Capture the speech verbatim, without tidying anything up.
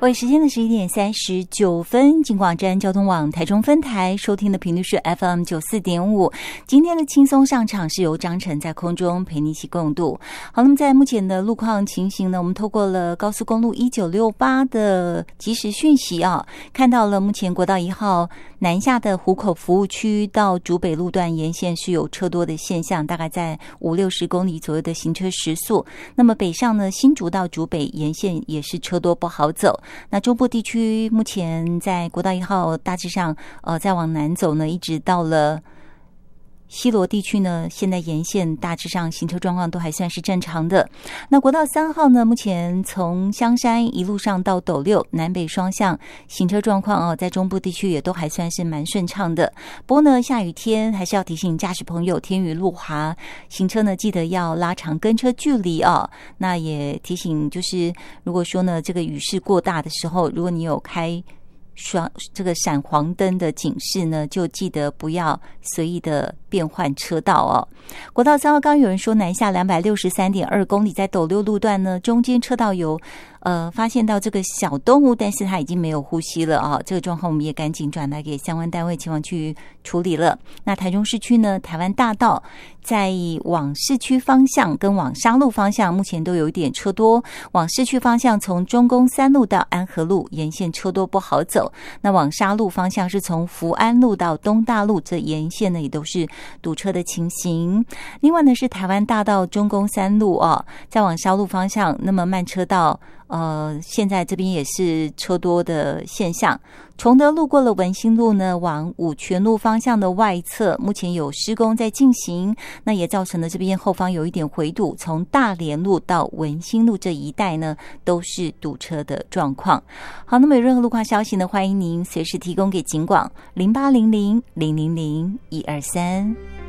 喂，时间的十一点三十九分，金广站交通网台中分台收听的频率是 F M 九四点五。今天的轻松上场是由张晨在空中陪你一起共度。好，那么在目前的路况情形呢，我们透过了高速公路一九六八的即时讯息啊，看到了目前国道一号南下的湖口服务区到竹北路段沿线是有车多的现象，大概在五六十公里左右的行车时速。那么北上呢，新竹到竹北沿线也是车多不好走。那中部地区目前在国道一号大致上呃再往南走呢，一直到了西螺地区呢，现在沿线大致上行车状况都还算是正常的。那国道三号呢，目前从香山一路上到斗六南北双向行车状况哦，在中部地区也都还算是蛮顺畅的。不过呢，下雨天还是要提醒驾驶朋友，天雨路滑，行车呢记得要拉长跟车距离哦。那也提醒就是，如果说呢这个雨势过大的时候，如果你有开双这个闪黄灯的警示呢，就记得不要随意的变换车道哦。国道三号刚有人说南下两百六十三点二公里，在斗六路段呢，中间车道有呃发现到这个小动物，但是它已经没有呼吸了啊、哦。这个状况我们也赶紧转来给相关单位前往去处理了。那台中市区呢，台湾大道在往市区方向跟往沙鹿方向目前都有一点车多，往市区方向从中宫三路到安和路沿线车多不好走，那往沙鹿方向是从福安路到东大路，这沿线呢也都是堵车的情形。另外呢是台湾大道中宫三路哦，再往沙鹿方向，那么慢车道呃，现在这边也是车多的现象。崇德路过了文心路呢，往五权路方向的外侧，目前有施工在进行，那也造成了这边后方有一点回堵，从大连路到文心路这一带呢，都是堵车的状况。好，那么有任何路况消息呢，欢迎您随时提供给警广零八零零零零零一二三。